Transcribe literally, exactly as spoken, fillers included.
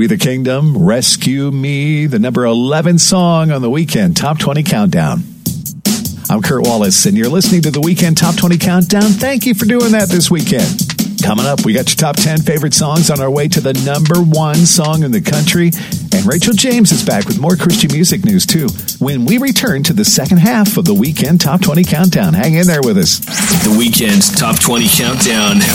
We the Kingdom, Rescue Me, the number eleven song on the Weekend Top twenty Countdown. I'm Kurt Wallace, and you're listening to the Weekend Top twenty Countdown. Thank you for doing that this weekend. Coming up, we got your top ten favorite songs on our way to the number one song in the country. And Rachel James is back with more Christian music news, too, when we return to the second half of the Weekend Top twenty Countdown. Hang in there with us. The Weekend Top twenty Countdown.